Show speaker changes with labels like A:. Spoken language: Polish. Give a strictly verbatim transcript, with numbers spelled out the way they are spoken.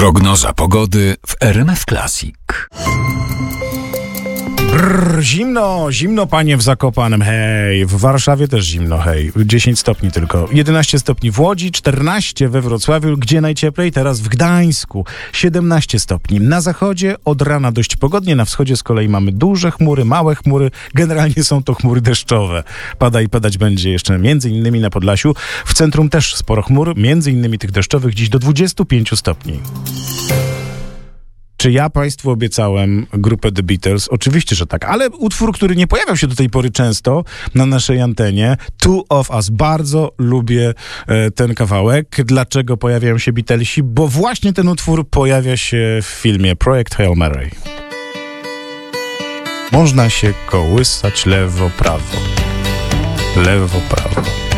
A: Prognoza pogody w R M F Classic.
B: Brrr, zimno, zimno panie w Zakopanem, hej, w Warszawie też zimno, hej, dziesięć stopni tylko, jedenaście stopni w Łodzi, czternaście we Wrocławiu, gdzie najcieplej, teraz w Gdańsku, siedemnaście stopni. Na zachodzie od rana dość pogodnie, na wschodzie z kolei mamy duże chmury, małe chmury, generalnie są to chmury deszczowe. Pada i padać będzie jeszcze między innymi na Podlasiu, w centrum też sporo chmur, między innymi tych deszczowych, dziś do dwudziestu pięciu stopni. Czy ja państwu obiecałem grupę The Beatles? Oczywiście, że tak, ale utwór, który nie pojawiał się do tej pory często na naszej antenie, Two of Us. Bardzo lubię e, ten kawałek. Dlaczego pojawiają się Beatlesi? Bo właśnie ten utwór pojawia się w filmie Projekt Hail Mary. Można się kołysać lewo, prawo. Lewo, prawo.